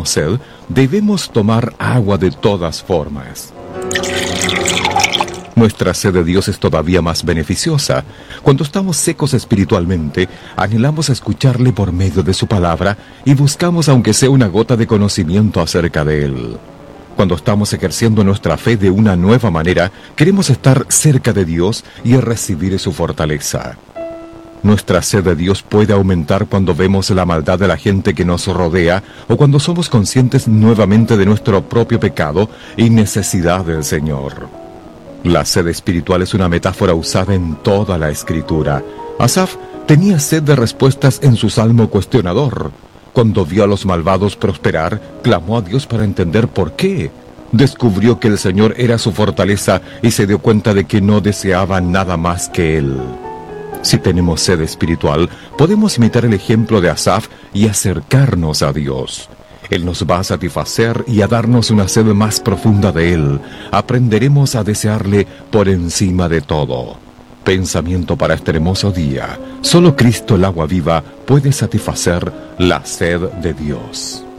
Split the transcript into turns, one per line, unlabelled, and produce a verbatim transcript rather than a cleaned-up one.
sed, debemos tomar agua de todas formas. Nuestra sed de Dios es todavía más beneficiosa. Cuando estamos secos espiritualmente, anhelamos escucharle por medio de su palabra y buscamos aunque sea una gota de conocimiento acerca de Él. Cuando estamos ejerciendo nuestra fe de una nueva manera, queremos estar cerca de Dios y recibir su fortaleza. Nuestra sed de Dios puede aumentar cuando vemos la maldad de la gente que nos rodea o cuando somos conscientes nuevamente de nuestro propio pecado y necesidad del Señor. La sed espiritual es una metáfora usada en toda la Escritura. Asaf tenía sed de respuestas en su salmo cuestionador. Cuando vio a los malvados prosperar, clamó a Dios para entender por qué. Descubrió que el Señor era su fortaleza y se dio cuenta de que no deseaba nada más que Él. Si tenemos sed espiritual, podemos imitar el ejemplo de Asaf y acercarnos a Dios. Él nos va a satisfacer y a darnos una sed más profunda de Él. Aprenderemos a desearle por encima de todo. Pensamiento para este hermoso día. Solo Cristo, el agua viva, puede satisfacer la sed de Dios.